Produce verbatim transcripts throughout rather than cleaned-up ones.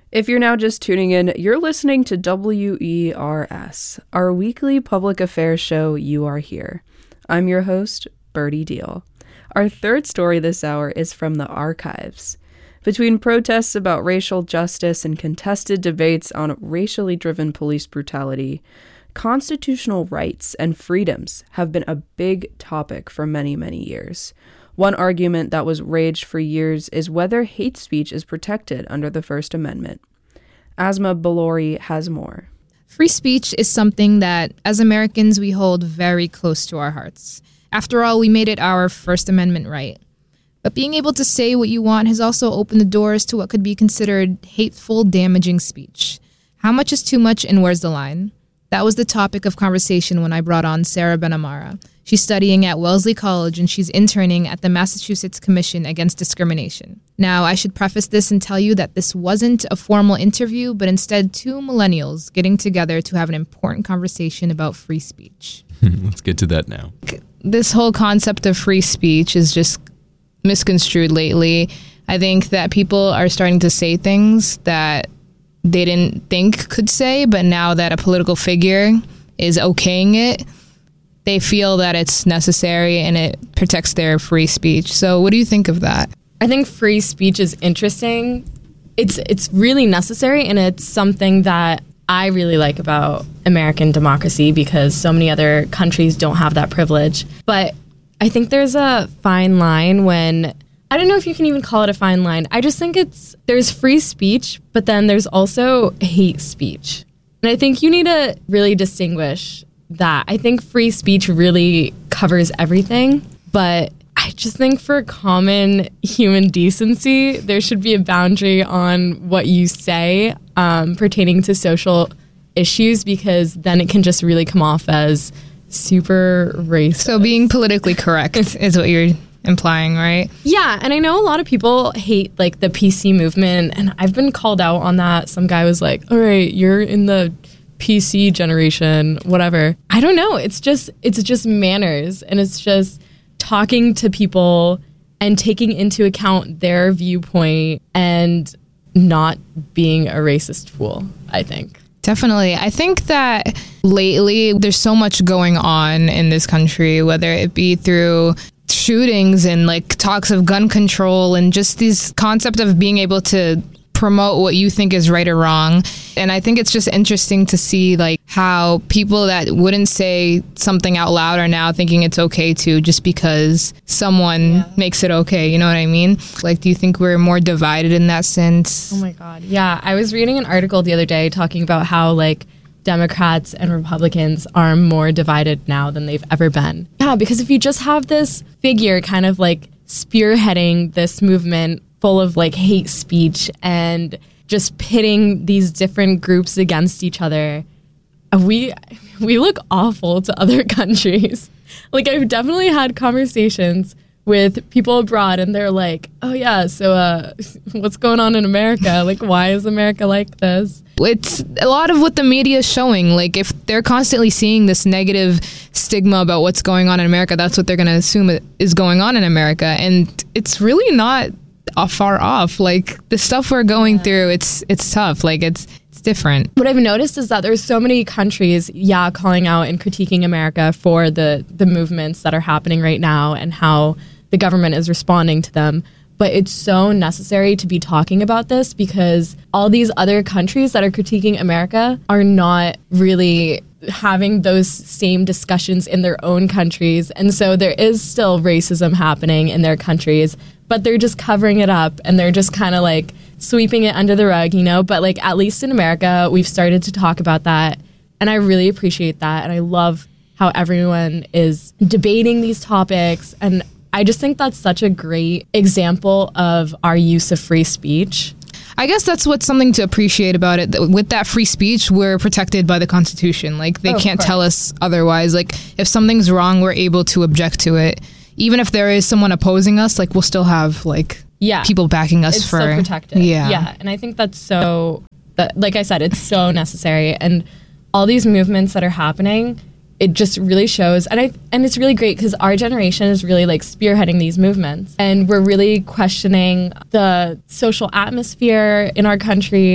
If you're now just tuning in, you're listening to W E R S, our weekly public affairs show, You Are Here. I'm your host, Birdie Deal. Our third story this hour is from the archives. Between protests about racial justice and contested debates on racially driven police brutality, constitutional rights and freedoms have been a big topic for many, many years. One argument that was raged for years is whether hate speech is protected under the First Amendment. Asma Balori has more. Free speech is something that, as Americans, we hold very close to our hearts. After all, we made it our First Amendment right. But being able to say what you want has also opened the doors to what could be considered hateful, damaging speech. How much is too much and where's the line? That was the topic of conversation when I brought on Sarah Benamara. She's studying at Wellesley College and she's interning at the Massachusetts Commission Against Discrimination. Now, I should preface this and tell you that this wasn't a formal interview, but instead two millennials getting together to have an important conversation about free speech. Let's get to that now. This whole concept of free speech is just misconstrued lately. I think that people are starting to say things that they didn't think could say, but now that a political figure is okaying it, they feel that it's necessary and it protects their free speech. So what do you think of that? I think free speech is interesting. It's it's really necessary, and it's something that I really like about American democracy because so many other countries don't have that privilege. But I think there's a fine line when, I don't know if you can even call it a fine line. I just think it's, there's free speech, but then there's also hate speech. And I think you need to really distinguish that. I think free speech really covers everything, but I just think for common human decency, there should be a boundary on what you say um, pertaining to social issues, because then it can just really come off as super racist. So being politically correct is what you're implying, right? Yeah, and I know a lot of people hate like the P C movement, and I've been called out on that. Some guy was like, all right, you're in the P C generation, whatever. I don't know. It's just it's just manners, and it's just talking to people and taking into account their viewpoint and not being a racist fool, I think. Definitely. I think that lately there's so much going on in this country, whether it be through shootings and like talks of gun control and just this concept of being able to promote what you think is right or wrong. And I think it's just interesting to see like how people that wouldn't say something out loud are now thinking it's okay to, just because someone yeah. makes it okay. You know what I mean? Like, do you think we're more divided in that sense? Oh my God. Yeah. I was reading an article the other day talking about how like Democrats and Republicans are more divided now than they've ever been. Yeah, because if you just have this figure kind of like spearheading this movement full of like hate speech and just pitting these different groups against each other, we we look awful to other countries. Like, I've definitely had conversations with people abroad and they're like, oh yeah, so uh, what's going on in America? Like, why is America like this? It's a lot of what the media is showing. Like, if they're constantly seeing this negative stigma about what's going on in America, that's what they're going to assume is going on in America. And it's really not far off. Like, the stuff we're going yeah. through, it's it's tough. Like, it's it's different. What I've noticed is that there's so many countries, yeah, calling out and critiquing America for the the movements that are happening right now and how the government is responding to them. But it's so necessary to be talking about this because all these other countries that are critiquing America are not really having those same discussions in their own countries. And so there is still racism happening in their countries, but they're just covering it up and they're just kind of like sweeping it under the rug, you know? But like, at least in America, we've started to talk about that. And I really appreciate that. And I love how everyone is debating these topics. And I just think that's such a great example of our use of free speech. I guess that's what's something to appreciate about it. With that free speech, we're protected by the Constitution. Like, they oh, can't tell us otherwise. Like, if something's wrong, we're able to object to it. Even if there is someone opposing us, like, we'll still have, like, yeah, people backing us it's for... It's still protected. Yeah. Yeah, and I think that's so... That, like I said, it's so necessary. And all these movements that are happening, it just really shows, and I and it's really great because our generation is really like spearheading these movements, and we're really questioning the social atmosphere in our country,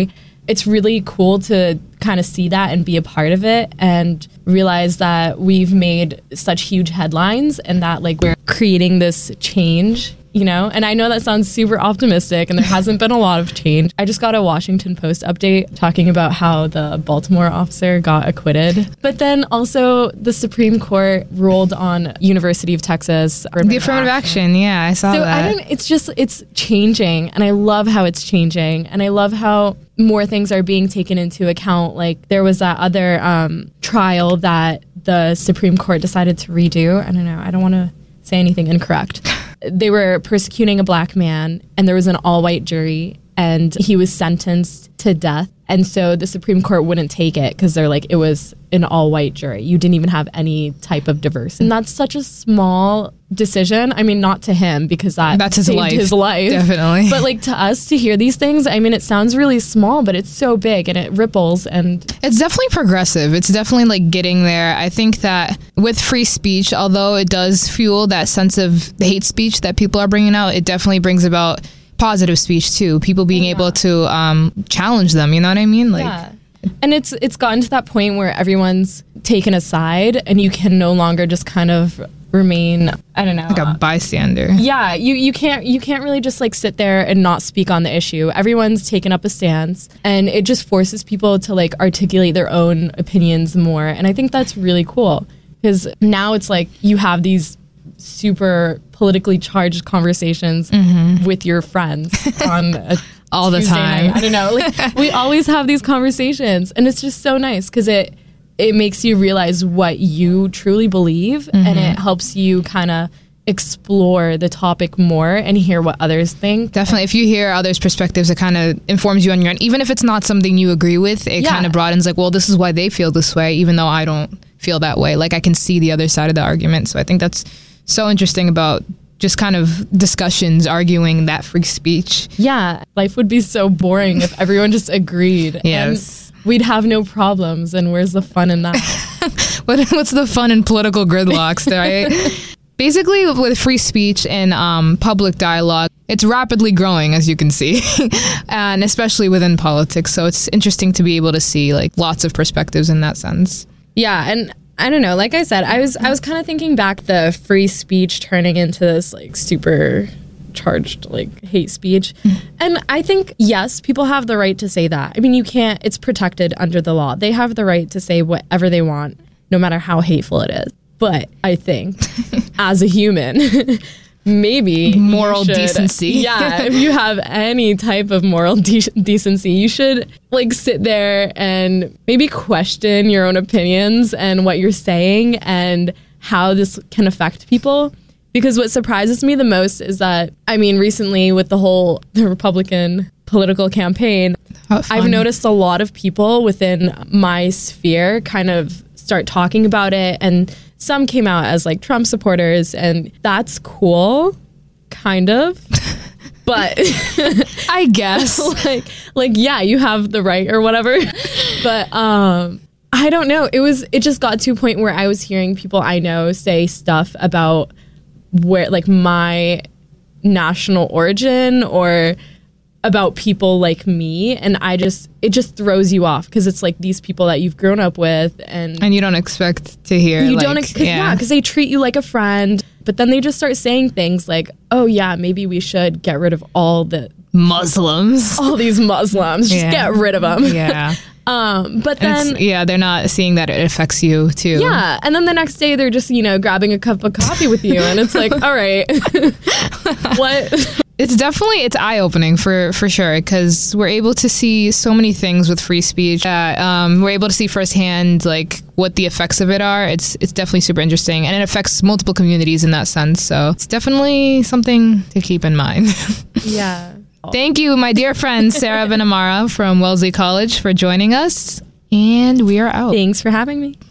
it's really cool to kind of see that and be a part of it and realize that we've made such huge headlines and that like we're creating this change, you know? And I know that sounds super optimistic and there hasn't been a lot of change. I just got a Washington Post update talking about how the Baltimore officer got acquitted. But then also the Supreme Court ruled on University of Texas. The affirmative action. Yeah, I saw so that. I don't, it's just, it's changing. And I love how it's changing. And I love how more things are being taken into account. Like there was that other um, trial that the Supreme Court decided to redo. I don't know. I don't want to say anything incorrect. They were persecuting a black man and there was an all-white jury and he was sentenced to death. And so the Supreme Court wouldn't take it because they're like, it was an all-white jury. You didn't even have any type of diversity. And that's such a small decision. I mean, not to him because that that's his saved life. his life. Definitely. But like to us to hear these things, I mean, it sounds really small, but it's so big and it ripples. And it's definitely progressive. It's definitely like getting there. I think that with free speech, although it does fuel that sense of hate speech that people are bringing out, it definitely brings about positive speech too. People being yeah. able to um, challenge them. You know what I mean? Like, yeah. And it's it's gotten to that point where everyone's taken aside, and you can no longer just kind of remain, I don't know, like a bystander. Yeah, you you can't you can't really just like sit there and not speak on the issue. Everyone's taken up a stance, and it just forces people to like articulate their own opinions more. And I think that's really cool because now it's like you have these super politically charged conversations mm-hmm. with your friends on a all the Tuesday time. Night. I don't know. Like, we always have these conversations, and it's just so nice because it it makes you realize what you truly believe, mm-hmm. and it helps you kind of explore the topic more and hear what others think. Definitely. If you hear others' perspectives, it kind of informs you on your own. Even if it's not something you agree with, it yeah. kind of broadens like, well, this is why they feel this way, even though I don't feel that way. Like I can see the other side of the argument. So I think that's so interesting about just kind of discussions arguing that free speech. Yeah. Life would be so boring if everyone just agreed. Yes. And we'd have no problems. And where's the fun in that? what, what's the fun in political gridlocks, right? Basically, with free speech and um, public dialogue, it's rapidly growing, as you can see, and especially within politics. So it's interesting to be able to see like lots of perspectives in that sense. Yeah, and I don't know. Like I said, I was I was kind of thinking back the free speech turning into this like super charged like hate speech, and I think yes, people have the right to say that. I mean, you can't. It's protected under the law. They have the right to say whatever they want, no matter how hateful it is. But I think, as a human, maybe moral should, decency. Yeah, if you have any type of moral de- decency, you should like sit there and maybe question your own opinions and what you're saying and how this can affect people. Because what surprises me the most is that, I mean, recently with the whole the Republican political campaign, I've noticed a lot of people within my sphere kind of start talking about it, and some came out as like Trump supporters, and that's cool, kind of. But I guess like like yeah, you have the right or whatever. But um I don't know. It was it just got to a point where I was hearing people I know say stuff about where like my national origin or about people like me, and I just it just throws you off because it's like these people that you've grown up with, and and you don't expect to hear you like, don't ex- cause, yeah because yeah, they treat you like a friend, but then they just start saying things like, oh yeah, maybe we should get rid of all the Muslims all these Muslims just yeah. get rid of them. Yeah. Um, but then, yeah, they're not seeing that it affects you too. Yeah, and then the next day they're just, you know, grabbing a cup of coffee with you, and it's like, all right, what? It's definitely, it's eye-opening for, for sure, because we're able to see so many things with free speech. Uh, um, we're able to see firsthand, like, what the effects of it are. It's it's definitely super interesting, and it affects multiple communities in that sense, so it's definitely something to keep in mind. Yeah. Thank you, my dear friend, Sarah Benamara from Wellesley College, for joining us, and we are out. Thanks for having me.